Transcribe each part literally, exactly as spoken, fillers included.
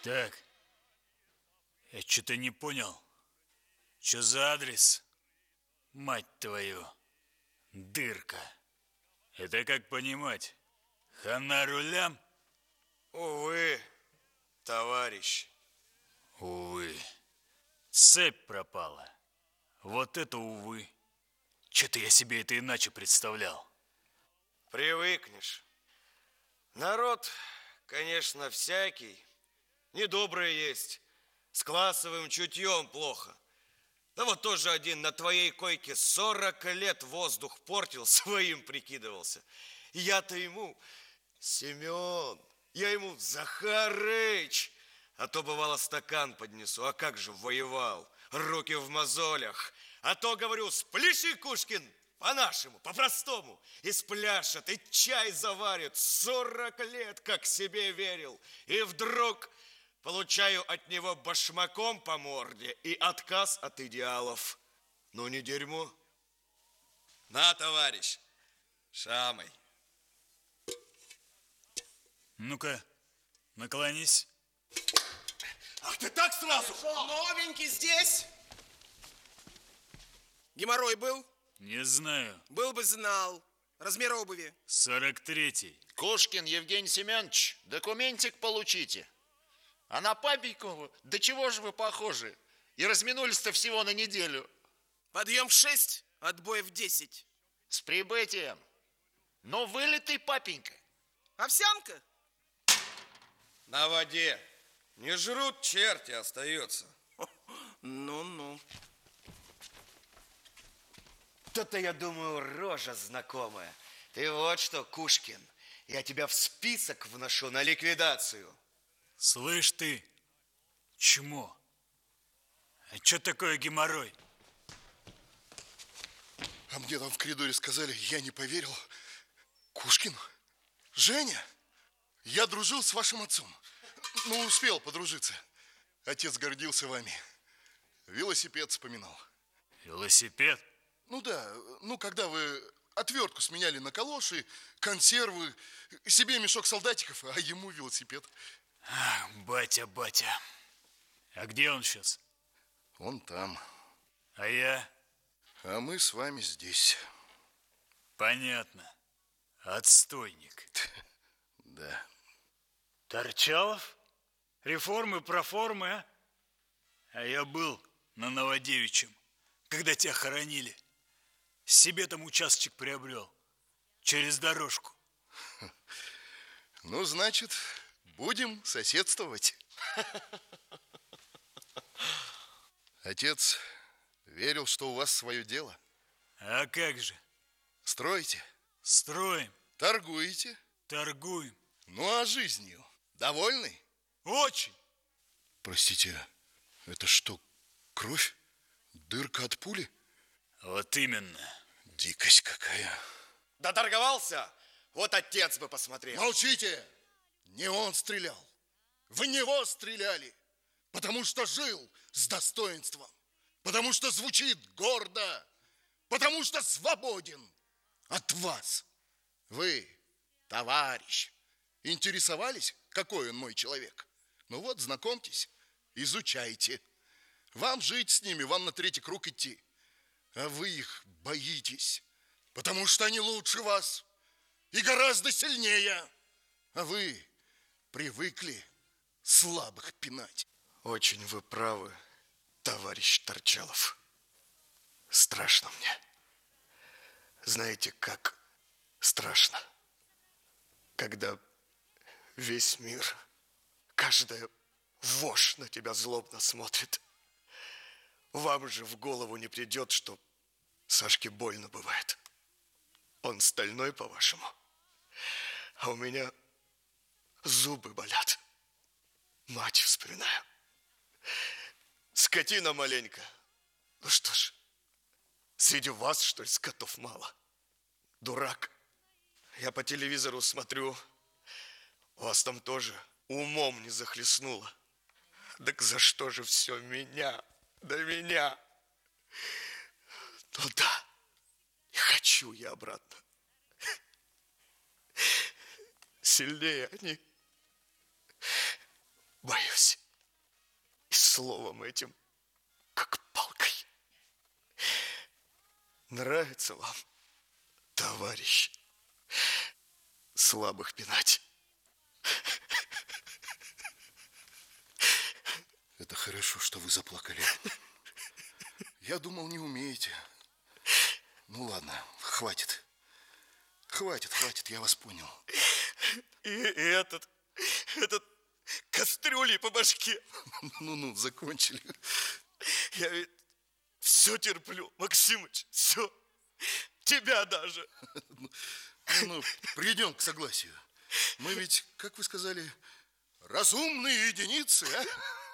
Так, я что-то не понял. Что за адрес? Мать твою, дырка. Это как понимать? Хана рулям? Увы, товарищ. Увы. Цепь пропала. Вот это увы. Что-то я себе это иначе представлял. Привыкнешь. Народ, конечно, всякий. Недобрый есть. С классовым чутьем плохо. Да вот тоже один на твоей койке сорок лет воздух портил, своим прикидывался. И я-то ему, Семен, я ему, Захарыч, а то бывало стакан поднесу, а как же воевал, руки в мозолях. А то, говорю, спляши, Кушкин, по-нашему, по-простому. И спляшет, и чай заварит. Сорок лет, как себе верил. И вдруг получаю от него башмаком по морде и отказ от идеалов. Ну, не дерьмо. На, товарищ, шамай. Ну-ка, наклонись. Ах ты так сразу? Новенький здесь? Геморрой был? Не знаю. Был бы знал. Размер обуви? сорок третий. Кошкин Евгений Семенович, документик получите. А на папеньку, да чего же вы похожи? И разминулись-то всего на неделю. Подъем в шесть, отбой в десять. С прибытием. Но вылитый папенька. Овсянка? На воде. Не жрут, черти остается. Ну-ну. То-то, я думаю, рожа знакомая. Ты вот что, Кушкин, я тебя в список вношу на ликвидацию. Слышь ты, чмо, а что такое геморрой? А мне там в коридоре сказали, я не поверил. Кушкин? Женя? Я дружил с вашим отцом. Ну, успел подружиться. Отец гордился вами. Велосипед вспоминал. Велосипед? Ну да, ну когда вы отвертку сменяли на калоши, консервы, себе мешок солдатиков, а ему велосипед. Ах, батя, батя. А где он сейчас? Он там. А я? А мы с вами здесь. Понятно. Отстойник. Да. Торчалов? Реформы, проформы, а? А я был на Новодевичьем, когда тебя хоронили. Себе там участочек приобрел. Через дорожку. Ну, значит, будем соседствовать. Отец верил, что у вас свое дело. А как же? Строите? Строим. Торгуете? Торгуем. Ну, а жизнью довольны? Очень. Простите, это что, кровь? Дырка от пули? Вот именно. Дикость какая. Доторговался? Вот отец бы посмотрел. Молчите! Не он стрелял. В него стреляли. Потому что жил с достоинством. Потому что звучит гордо. Потому что свободен от вас. Вы, товарищ, интересовались, какой он мой человек? Ну вот, знакомьтесь, изучайте. Вам жить с ними, вам на третий круг идти. А вы их боитесь, потому что они лучше вас и гораздо сильнее. А вы привыкли слабых пинать. Очень вы правы, товарищ Торчалов. Страшно мне. Знаете, как страшно, когда весь мир, каждая вошь на тебя злобно смотрит. Вам же в голову не придет, что Сашке больно бывает. Он стальной, по-вашему, а у меня зубы болят. Мать вспоминаю. Скотина маленько. Ну что ж, среди вас, что ли, скотов мало? Дурак. Я по телевизору смотрю, у вас там тоже умом не захлестнуло. Так за что же все меня, да меня? Ну да, и хочу я обратно. Сильнее они. боюсь. И словом этим, как палкой. Нравится вам, товарищ, слабых пинать? Это хорошо, что вы заплакали. Я думал, не умеете. Ну ладно, хватит. Хватит, хватит, я вас понял. И, и этот, этот кастрюлей по башке. Ну-ну, закончили. Я ведь все терплю, Максимыч, все. Тебя даже. Ну, придем к согласию. Мы ведь, как вы сказали, разумные единицы, а?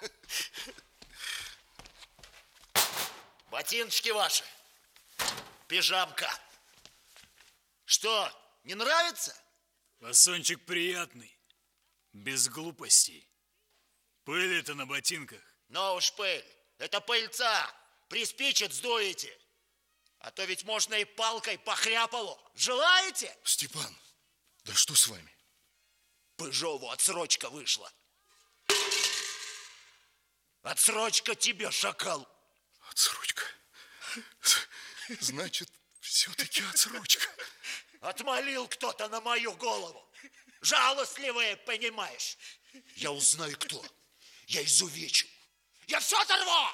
Ботиночки ваши. Пижамка. Что, не нравится? Фасончик приятный, без глупостей. Пыли-то на ботинках. Но уж пыль. Это пыльца. Приспичит, сдуете. А то ведь можно и палкой по хряпалу. Желаете? Степан, да что с вами? Пыжову отсрочка вышла. Отсрочка тебе, шакал. Отсрочка. Значит, все-таки отсрочка. Отмолил кто-то на мою голову. Жалостливые, понимаешь. Я узнаю, кто. Я изувечу. Я все оторву.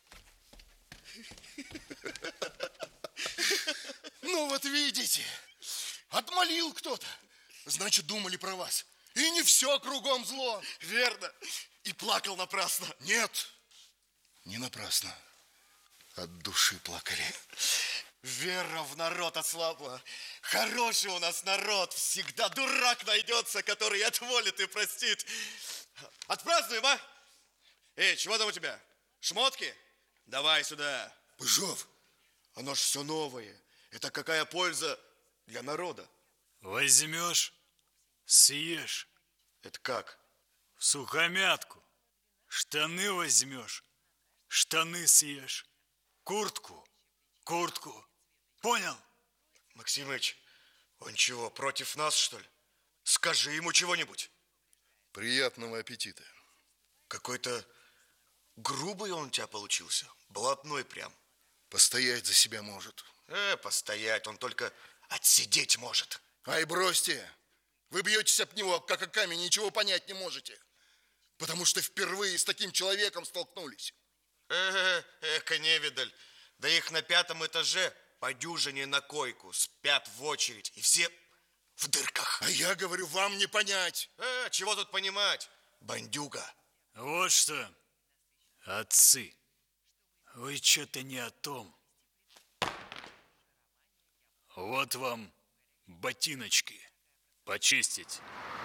Ну вот видите, отмолил кто-то. Значит, думали про вас. И не все кругом зло. Верно. И плакал напрасно. Нет, не напрасно. От души плакали. Вера в народ ослабла. Хороший у нас народ. Всегда дурак найдется, который отволит и простит. Отпразднуем, а? Эй, чего там у тебя? Шмотки? Давай сюда. Пыжов, Оно ж все новое. Это какая польза для народа? Возьмешь, съешь. Это как? В сухомятку. Штаны возьмешь, штаны съешь. Куртку, куртку. Понял? Максимыч, он чего, против нас, что ли? Скажи ему чего-нибудь. приятного аппетита. Какой-то грубый он у тебя получился. Блатной прям. Постоять за себя может. Э, постоять, он только отсидеть может. Ай, бросьте. Вы бьетесь об него, как о камень, ничего понять не можете. Потому что впервые с таким человеком столкнулись. Э, эка невидаль. Да их на пятом этаже по дюжине на койку спят в очередь. И все в дырках. А я говорю, вам не понять. Э, чего тут понимать? Бандюга. Вот что, отцы, вы что-то не о том. Вот вам ботиночки почистить.